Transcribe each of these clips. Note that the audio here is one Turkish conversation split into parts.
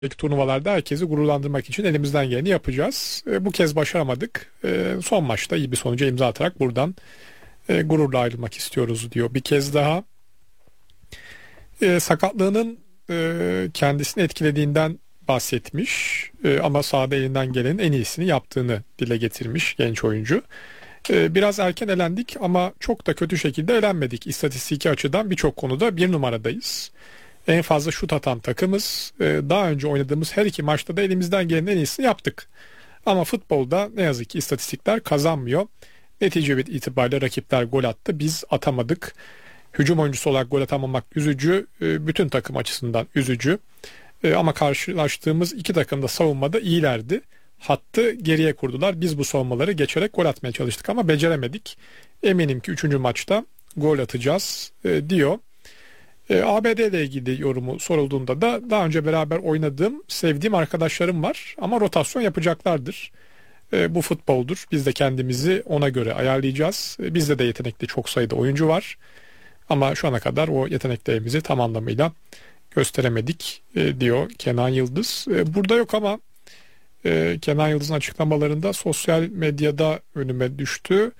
turnuvalarda herkesi gururlandırmak için elimizden geleni yapacağız. Bu kez başaramadık. Son maçta iyi bir sonuca imza atarak buradan gururla ayrılmak istiyoruz diyor. Bir kez daha sakatlığının kendisini etkilediğinden bahsetmiş. Ama sahada elinden gelenin en iyisini yaptığını dile getirmiş genç oyuncu. Biraz erken elendik ama çok da kötü şekilde elenmedik. İstatistiki açıdan birçok konuda bir numaradayız. En fazla şut atan takımız. Daha önce oynadığımız her iki maçta da elimizden gelenin en iyisini yaptık. Ama futbolda ne yazık ki istatistikler kazanmıyor. Netice itibariyle rakipler gol attı. Biz atamadık. Hücum oyuncusu olarak gol atamamak üzücü. Bütün takım açısından üzücü. Ama karşılaştığımız iki takım da savunmada iyilerdi. Hattı geriye kurdular. Biz bu savunmaları geçerek gol atmaya çalıştık ama beceremedik. Eminim ki 3. maçta gol atacağız diyor. ABD ile ilgili yorumu sorulduğunda da daha önce beraber oynadığım, sevdiğim arkadaşlarım var ama rotasyon yapacaklardır. Bu futboldur. Biz de kendimizi ona göre ayarlayacağız. Bizde de yetenekli çok sayıda oyuncu var. Ama şu ana kadar o yeteneklerimizi tam anlamıyla gösteremedik diyor Kenan Yıldız. Burada yok ama Kenan Yıldız'ın açıklamalarında sosyal medyada önüme düştü.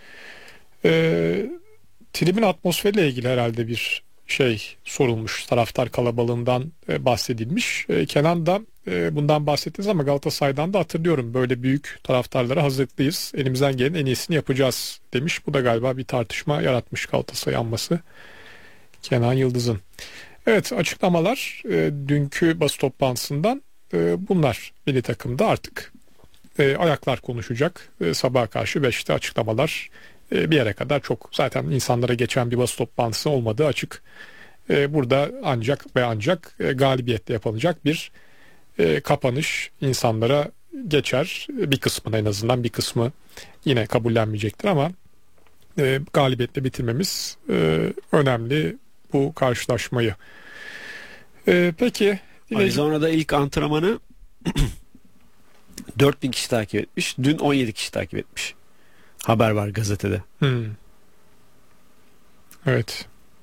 Tribün atmosferiyle ilgili herhalde bir şey sorulmuş, taraftar kalabalığından bahsedilmiş. Kenan da bundan bahsettiniz ama Galatasaray'dan da hatırlıyorum, böyle büyük taraftarlara hazırlıklıyız, elimizden gelen en iyisini yapacağız demiş. Bu da galiba bir tartışma yaratmış, Galatasaray anması Kenan Yıldız'ın. Evet, açıklamalar dünkü basın toplantısından bunlar. Milli takımda artık ayaklar konuşacak. Sabaha karşı 5'te açıklamalar. Bir yere kadar çok zaten insanlara geçen bir basın toplantısı olmadığı açık. Burada ancak ve ancak galibiyetle yapılacak bir kapanış insanlara geçer. Bir kısmına, en azından bir kısmı yine kabullenmeyecektir ama galibiyetle bitirmemiz önemli bu karşılaşmayı. Peki. Arizona'da ilk antrenmanı 4000 kişi takip etmiş. Dün 17 kişi takip etmiş. Haber var gazetede. Evet.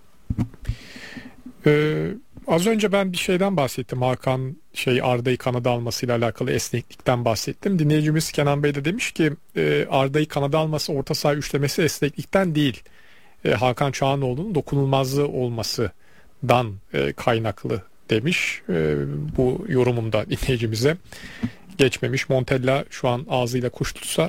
Az önce ben bir şeyden bahsettim. Hakan Arda'yı Kanada almasıyla alakalı esneklikten bahsettim. Dinleyicimiz Kenan Bey de demiş ki Arda'yı Kanada alması, orta saha üçlemesi esneklikten değil. Hakan Çağanoğlu'nun dokunulmazlığı olmasından kaynaklı demiş. Bu yorumumda dinleyicimize geçmemiş. Montella şu an ağzıyla kuş tutsa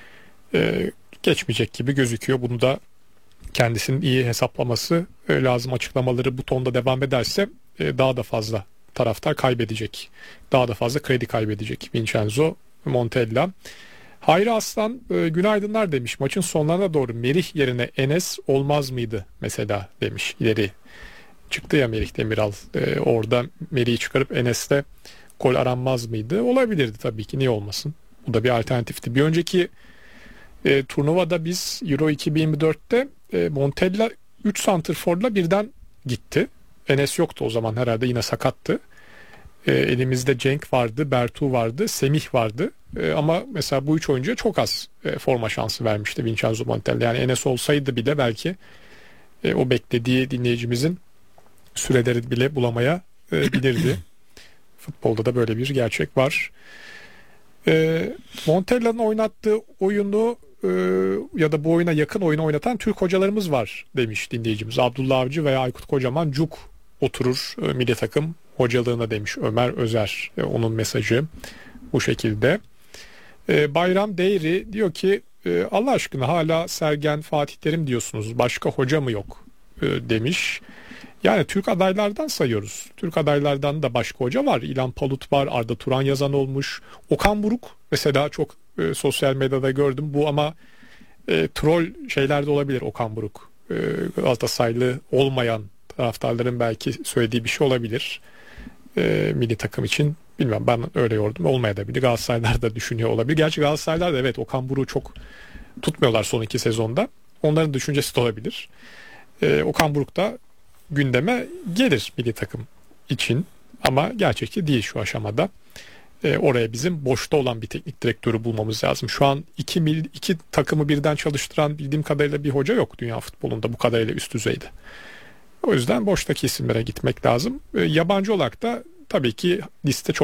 geçmeyecek gibi gözüküyor. Bunu da kendisinin iyi hesaplaması lazım. Açıklamaları bu tonda devam ederse daha da fazla taraftar kaybedecek. Daha da fazla kredi kaybedecek Vincenzo Montella. Hayri Aslan günaydınlar demiş. Maçın sonlarına doğru Merih yerine Enes olmaz mıydı mesela demiş. İleri çıktı ya Merih Demiral. Orada Merih'i çıkarıp Enes'te gol aranmaz mıydı? Olabilirdi tabii ki. Niye olmasın? Bu da bir alternatifti. Bir önceki turnuvada biz Euro 2024'te Montella 3 santrforla birden gitti. Enes yoktu o zaman, herhalde yine sakattı. Elimizde Cenk vardı, Bertu vardı, Semih vardı. Ama mesela bu üç oyuncuya çok az forma şansı vermişti Vincenzo Montella. Yani Enes olsaydı bile belki o beklediği dinleyicimizin süreleri bile bulamaya bilirdi. Futbolda da böyle bir gerçek var. Montella'nın oynattığı oyunu ya da bu oyuna yakın oyunu oynatan Türk hocalarımız var demiş dinleyicimiz. Abdullah Avcı veya Aykut Kocaman cuk oturur milli takım hocalığına demiş Ömer Özer. Onun mesajı bu şekilde. Bayram Değri diyor ki Allah aşkına hala Sergen, Fatih Terim diyorsunuz, başka hoca mı yok demiş. Yani Türk adaylardan sayıyoruz. Türk adaylardan da başka hoca var. İlhan Palut var, Arda Turan yazan olmuş. Okan Buruk mesela çok sosyal medyada gördüm. Bu ama troll şeyler de olabilir Okan Buruk. Galatasaraylı olmayan taraftarların belki söylediği bir şey olabilir. Milli takım için bilmem, ben öyle yordum. Olmayabilir. Galatasaraylılar da düşünüyor olabilir. Gerçi Galatasaraylılar da evet Okan Buruk'u çok tutmuyorlar son 2 sezonda. Onların düşüncesi de olabilir. Okan Buruk da gündeme gelir milli takım için ama gerçekçi değil şu aşamada. Oraya bizim boşta olan bir teknik direktörü bulmamız lazım. Şu an iki takımı birden çalıştıran bildiğim kadarıyla bir hoca yok dünya futbolunda bu kadarıyla üst düzeyde. O yüzden boştaki isimlere gitmek lazım. Yabancı olarak da tabii ki liste çok